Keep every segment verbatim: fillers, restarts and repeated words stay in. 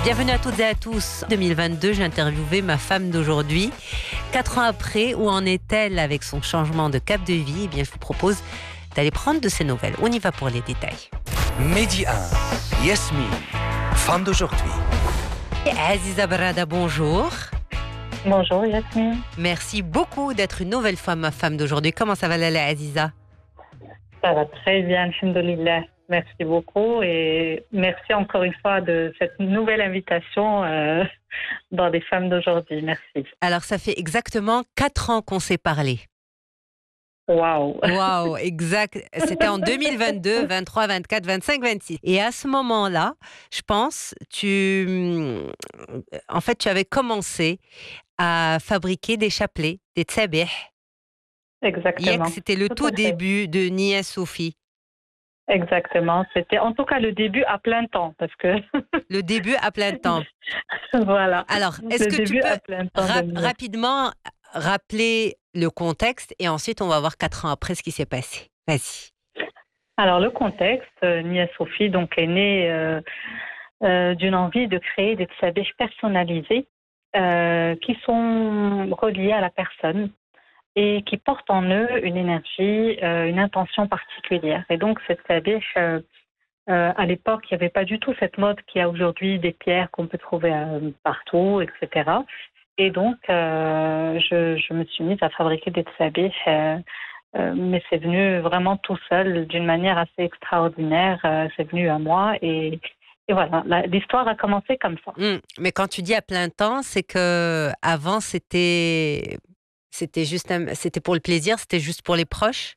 Bienvenue à toutes et à tous. En deux mille vingt-deux, j'ai interviewé ma femme d'aujourd'hui. Quatre ans après, où en est-elle avec son changement de cap de vie? Eh bien, je vous propose d'aller prendre de ses nouvelles. On y va pour les détails. Midi un, Yasmine, femme d'aujourd'hui. Aziza Barada, bonjour. Bonjour Yasmine. Merci beaucoup d'être une nouvelle fois ma femme d'aujourd'hui. Comment ça va, Lala Aziza? Ça va très bien, alhamdoulilah. Merci beaucoup et merci encore une fois de cette nouvelle invitation euh, dans les femmes d'aujourd'hui. Merci. Alors, ça fait exactement quatre ans qu'on s'est parlé. Waouh. Waouh, exact. C'était en deux mille vingt-deux, vingt-trois, vingt-quatre, vingt-cinq, vingt-six. Et à ce moment-là, je pense, tu, en fait, tu avais commencé à fabriquer des chapelets, des tsabih. Exactement. C'était le tout, tout début de Nia Sophie. Exactement. C'était en tout cas le début à plein temps. Parce que le début à plein temps. Voilà. Alors, est-ce que tu peux ra- rapidement rappeler le contexte et ensuite on va voir quatre ans après ce qui s'est passé. Vas-y. Alors, le contexte, euh, Nia Sophie donc, est née euh, euh, d'une envie de créer des tsabih personnalisés euh, qui sont reliés à la personne et qui portent en eux une énergie, euh, une intention particulière. Et donc, cette tsabih, euh, euh, à l'époque, il n'y avait pas du tout cette mode qu'il y a aujourd'hui, des pierres qu'on peut trouver euh, partout, et cetera. Et donc, euh, je, je me suis mise à fabriquer des tsabih, euh, euh, mais c'est venu vraiment tout seul, d'une manière assez extraordinaire. Euh, c'est venu à moi et, et voilà, la, l'histoire a commencé comme ça. Mmh, mais quand tu dis à plein temps, c'est que avant c'était... C'était juste, un, c'était pour le plaisir, c'était juste pour les proches.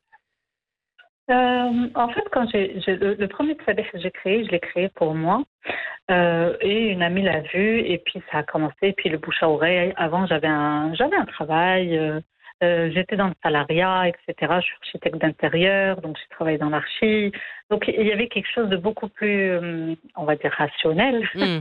Euh, en fait, quand j'ai, j'ai le, le premier tsabih que j'ai créé, je l'ai créé pour moi. Euh, et une amie l'a vu, et puis ça a commencé. Et puis le bouche à oreille. Avant, j'avais un, j'avais un travail. Euh, euh, j'étais dans le salariat, et cetera. Je suis architecte d'intérieur, donc j'ai travaillé dans l'archi. Donc il y avait quelque chose de beaucoup plus, euh, on va dire, rationnel, mm.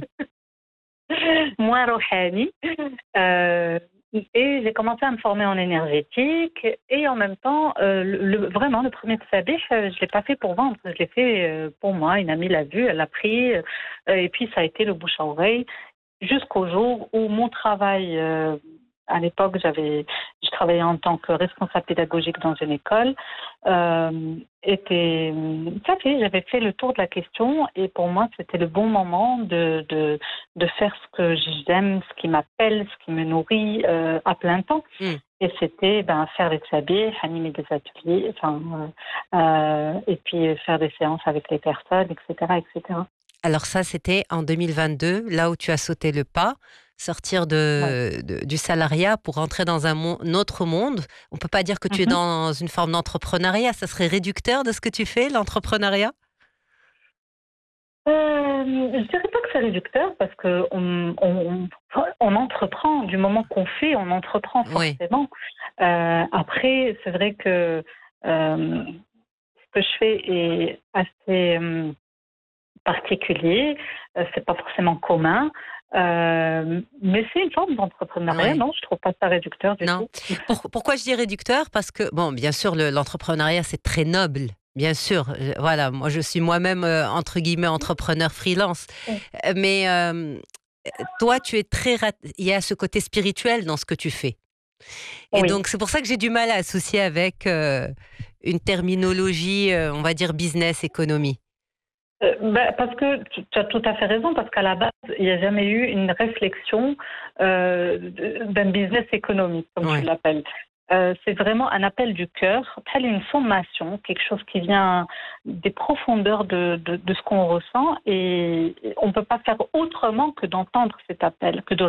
moins rohani. Euh, Et j'ai commencé à me former en énergétique et en même temps, euh, le, vraiment, le premier tsabih, je ne l'ai pas fait pour vendre, je l'ai fait euh, pour moi. Une amie l'a vu, elle l'a pris euh, et puis ça a été le bouche à oreille jusqu'au jour où mon travail, euh, à l'époque, j'avais, je travaillais en tant que responsable pédagogique dans une école, euh, était, ça fait, j'avais fait le tour de la question et pour moi, c'était le bon moment de, de, de faire ce que j'aime, ce qui m'appelle, ce qui me nourrit euh, à plein temps. Mm. Et c'était ben, faire des tsabih, animer des ateliers, enfin, euh, et puis faire des séances avec les personnes, et cetera, et cetera. Alors ça, c'était en deux mille vingt-deux, là où tu as sauté le pas, sortir de, ouais. de, du salariat pour entrer dans un, mon, un autre monde. On ne peut pas dire que tu mm-hmm. es dans une forme d'entrepreneuriat. Ça serait réducteur de ce que tu fais, l'entrepreneuriat? euh, Je ne dirais pas que c'est réducteur parce qu'on on, on, on entreprend. Du moment qu'on fait, on entreprend forcément. Oui. Euh, après, c'est vrai que euh, ce que je fais est assez... Euh, particulier, euh, c'est pas forcément commun, euh, mais c'est une forme d'entrepreneuriat. Oui. Non, je trouve pas ça réducteur du non. tout. Pour, pourquoi je dis réducteur? Parce que, bon, bien sûr, le, l'entrepreneuriat, c'est très noble. Bien sûr, voilà, moi je suis moi-même, euh, entre guillemets, entrepreneur freelance. Oui. Mais euh, toi, tu es très... Il y a ce côté spirituel dans ce que tu fais. Et oui. donc, c'est pour ça que j'ai du mal à associer avec euh, une terminologie, euh, on va dire, business, économie. Euh, ben, parce que tu as tout à fait raison, parce qu'à la base, il n'y a jamais eu une réflexion euh, d'un business économique, comme ouais. tu l'appelles. Euh, c'est vraiment un appel du cœur, telle une sommation, quelque chose qui vient des profondeurs de, de, de ce qu'on ressent, et on ne peut pas faire autrement que d'entendre cet appel, que de